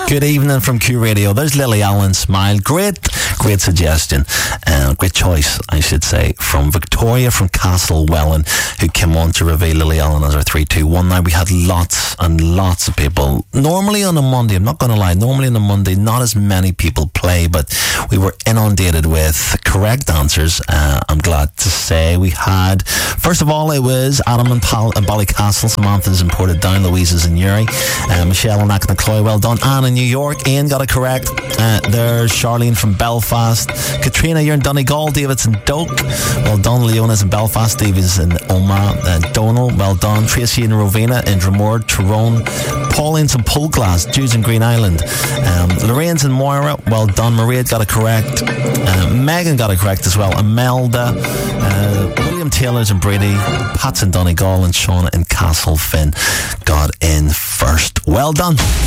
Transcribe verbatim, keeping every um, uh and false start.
Good evening from Q Radio. There's Lily Allen Smile. Great, great suggestion. Uh, great choice, I should say, from Victoria from Castlewellan, who came on to reveal Lily Allen as our three two one. Now, we had lots and lots of people. Normally on a Monday, I'm not going to lie, normally on a Monday, not as many people play, but we were inundated with correct answers. Uh, I'm glad to say we had, first of all, it was Adam and, Pal- and Ballycastle, Samantha's in Portadown, Louisa's in Uri, uh, Michelle and Acknacloy, well done. Anne in New York, Ian got it correct. Uh, there's Charlene from Belfast. Katrina, you're in Donegal. David's in Doak, well done. Leona's in Belfast. David's in Omagh. Uh, Donal, well done. Tracy in Rovena, in Dromore, Tyrone. Pauline's in Polglass. Jude's in Green Island. Um, Lorraine's in Moira, well done. Maria got it correct. Uh, Megan got it correct as well. Imelda, uh, William Taylor's in Brady, Pat's in Donegal, and Shauna in Castlefin got in first. Well done.